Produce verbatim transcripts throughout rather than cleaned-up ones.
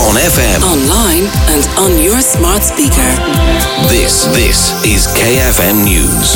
on F M, online and on your smart speaker. This, this is K F M News.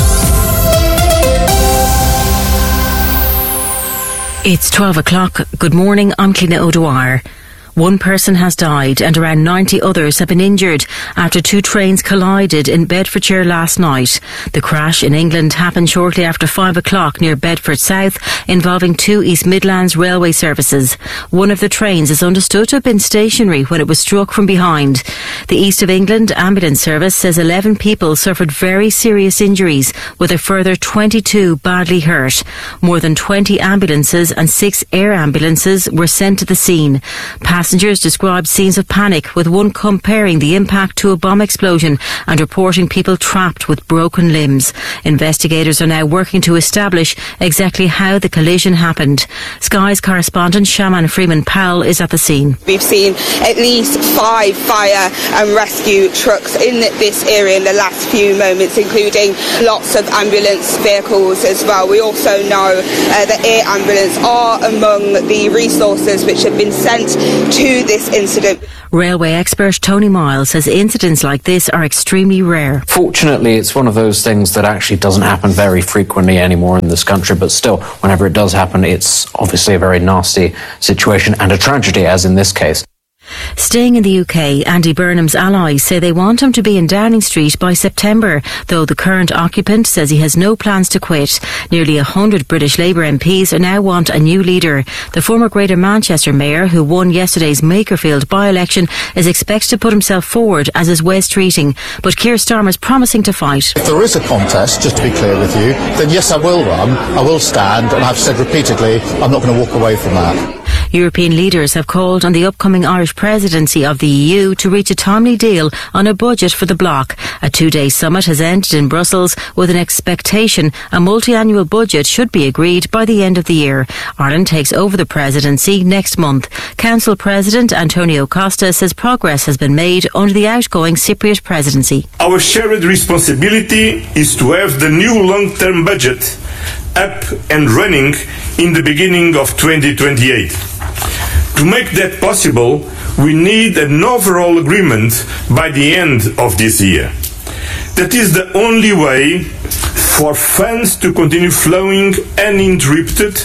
It's twelve o'clock. Good morning, I'm Cliona O'Dwyer. One person has died and around ninety others have been injured after two trains collided in Bedfordshire last night. The crash in England happened shortly after five o'clock near Bedford South, involving two East Midlands railway services. One of the trains is understood to have been stationary when it was struck from behind. The East of England Ambulance Service says eleven people suffered very serious injuries, with a further twenty-two badly hurt. More than twenty ambulances and six air ambulances were sent to the scene. Passengers described scenes of panic, with one comparing the impact to a bomb explosion and reporting people trapped with broken limbs. Investigators are now working to establish exactly how the collision happened. Sky's correspondent Shaman Freeman Powell is at the scene. We've seen at least five fire and rescue trucks in this area in the last few moments, including lots of ambulance vehicles as well. We also know uh, that air ambulance are among the resources which have been sent to this incident. Railway expert Tony Miles says incidents like this are extremely rare. Fortunately, it's one of those things that actually doesn't happen very frequently anymore in this country, but still, whenever it does happen, it's obviously a very nasty situation and a tragedy, as in this case. Staying in the U K, Andy Burnham's allies say they want him to be in Downing Street by September, though the current occupant says he has no plans to quit. Nearly a hundred British Labour M Ps now want a new leader. The former Greater Manchester mayor, who won yesterday's Makerfield by-election, is expected to put himself forward as is Wes Streeting, but Keir Starmer's promising to fight. If there is a contest, just to be clear with you, then yes, I will run, I will stand, and I've said repeatedly I'm not going to walk away from that. European leaders have called on the upcoming Irish presidency of the E U to reach a timely deal on a budget for the bloc. A two-day summit has ended in Brussels with an expectation a multi-annual budget should be agreed by the end of the year. Ireland takes over the presidency next month. Council President Antonio Costa says progress has been made under the outgoing Cypriot presidency. Our shared responsibility is to have the new long-term budget up and running in the beginning of twenty twenty-eight. To make that possible, we need an overall agreement by the end of this year. That is the only way for funds to continue flowing uninterrupted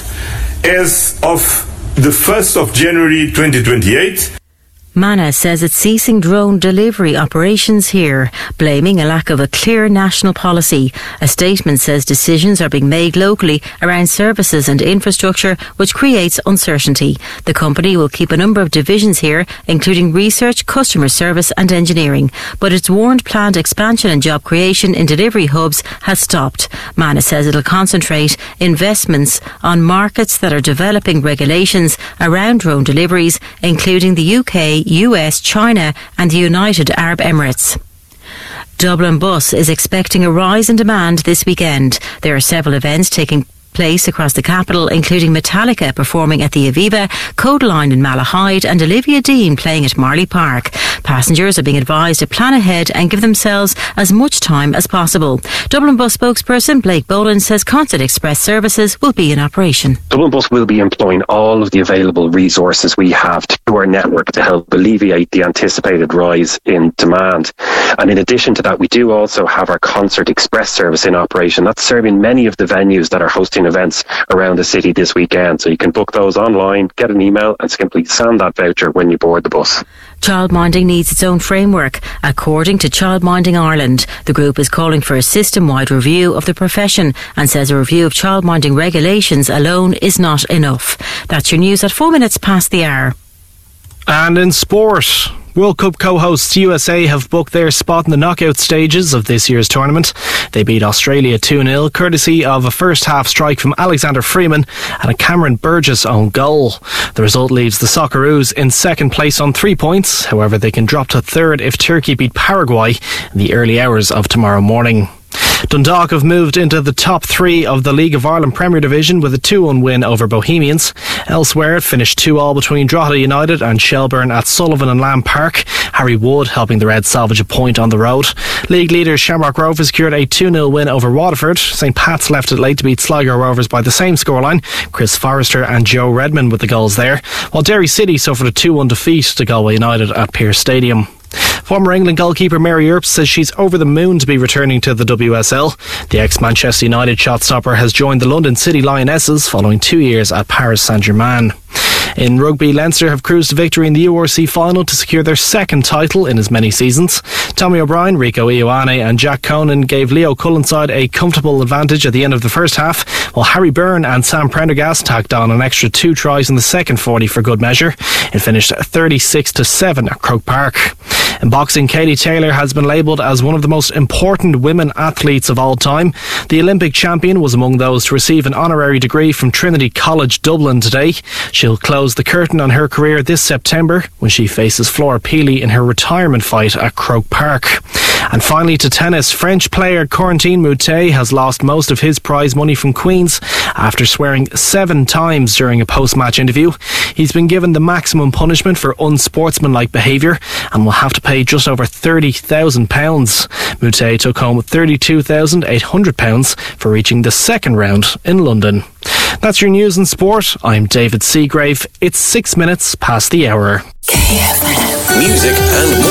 as of the first of January twenty twenty-eight. Mana says it's ceasing drone delivery operations here, blaming a lack of a clear national policy. A statement says decisions are being made locally around services and infrastructure, which creates uncertainty. The company will keep a number of divisions here, including research, customer service and engineering. But its warned planned expansion and job creation in delivery hubs has stopped. Mana says it'll concentrate investments on markets that are developing regulations around drone deliveries, including the U K, U S, China and the United Arab Emirates. Dublin Bus is expecting a rise in demand this weekend. There are several events taking place across the capital, including Metallica performing at the Aviva, Codeline in Malahide and Olivia Dean playing at Marley Park. Passengers are being advised to plan ahead and give themselves as much time as possible. Dublin Bus spokesperson Blake Boland says Concert Express services will be in operation. Dublin Bus will be employing all of the available resources we have to our network to help alleviate the anticipated rise in demand. And in addition to that, we do also have our Concert Express service in operation. That's serving many of the venues that are hosting events around the city this weekend. So you can book those online, get an email and simply send that voucher when you board the bus. Childminding needs its own framework. According to Childminding Ireland, the group is calling for a system-wide review of the profession and says a review of childminding regulations alone is not enough. That's your news at four minutes past the hour. And in sport, World Cup co-hosts U S A have booked their spot in the knockout stages of this year's tournament. They beat Australia two nil, courtesy of a first-half strike from Alexander Freeman and a Cameron Burgess own goal. The result leaves the Socceroos in second place on three points. However, they can drop to third if Turkey beat Paraguay in the early hours of tomorrow morning. Dundalk have moved into the top three of the League of Ireland Premier Division with a two one win over Bohemians. Elsewhere, it finished two all between Drogheda United and Shelbourne at Sullivan and Lamb Park. Harry Wood helping the Reds salvage a point on the road. League leaders Shamrock Rovers secured a two nil win over Waterford. St Pat's left it late to beat Sligo Rovers by the same scoreline. Chris Forrester and Joe Redmond with the goals there. While Derry City suffered a two one defeat to Galway United at Pearse Stadium. Former England goalkeeper Mary Earps says she's over the moon to be returning to the W S L. The ex-Manchester United shot-stopper has joined the London City Lionesses following two years at Paris Saint-Germain. In rugby, Leinster have cruised to victory in the U R C final to secure their second title in as many seasons. Tommy O'Brien, Rico Ioane and Jack Conan gave Leo Cullenside a comfortable advantage at the end of the first half, while Harry Byrne and Sam Prendergast tacked on an extra two tries in the second forty for good measure. It finished thirty-six to seven at Croke Park. In boxing, Katie Taylor has been labelled as one of the most important women athletes of all time. The Olympic champion was among those to receive an honorary degree from Trinity College Dublin today. She'll close the curtain on her career this September when she faces Flora Peely in her retirement fight at Croke Park. And finally to tennis, French player Corentin Moutet has lost most of his prize money from Queen's after swearing seven times during a post-match interview. He's been given the maximum punishment for unsportsmanlike behaviour and will have to pay just over thirty thousand pounds. Moutet took home thirty-two thousand eight hundred pounds for reaching the second round in London. That's your news and sport. I'm David Seagrave. It's six minutes past the hour. Music and more.